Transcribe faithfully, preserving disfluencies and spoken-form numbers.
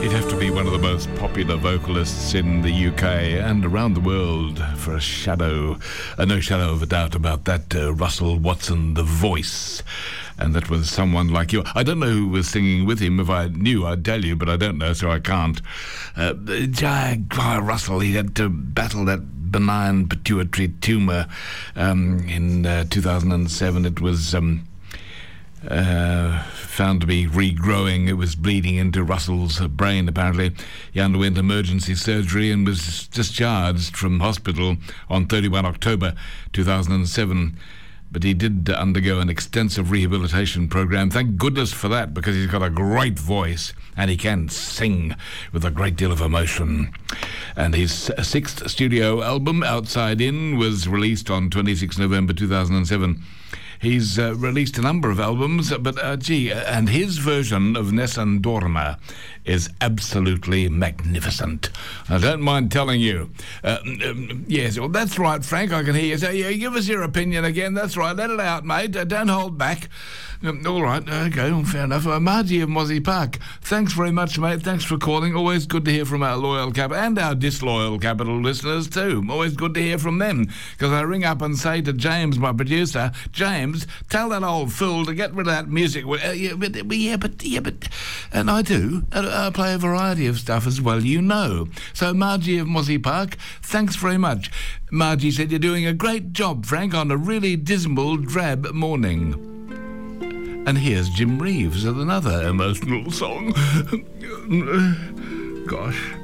He'd have to be one of the most popular vocalists in the U K and around the world for a shadow, uh, no shadow of a doubt about that, uh, Russell Watson, the voice. And that was someone like you. I don't know who was singing with him. If I knew, I'd tell you, but I don't know, so I can't. Uh, uh, Russell, he had to battle that benign pituitary tumour um, in uh, two thousand seven. It was... Um, Uh, found to be regrowing. It was bleeding into Russell's uh, brain, apparently. He underwent emergency surgery and was discharged from hospital on thirty-first of October two thousand seven. But he did uh, undergo an extensive rehabilitation program. Thank goodness for that, because he's got a great voice and he can sing with a great deal of emotion. And his sixth studio album, Outside In, was released on twenty-sixth of November two thousand seven. He's uh, released a number of albums, but uh, gee, and his version of Nessun Dorma is absolutely magnificent. I don't mind telling you. Uh, um, yes, well, that's right, Frank, I can hear you. So, yeah, give us your opinion again. That's right, let it out, mate. Uh, don't hold back. Um, all right, okay, well, fair enough. Uh, Margie of Mozzie Park, thanks very much, mate. Thanks for calling. Always good to hear from our loyal Capital and our disloyal Capital listeners too. Always good to hear from them, because I ring up and say to James, my producer, James, tell that old fool to get rid of that music. Uh, yeah, but, yeah, but, yeah, but, and I do. I, I play a variety of stuff as well, you know. So Margie of Mozzie Park, thanks very much. Margie said you're doing a great job, Frank, on a really dismal, drab morning. And here's Jim Reeves with another emotional song. Gosh.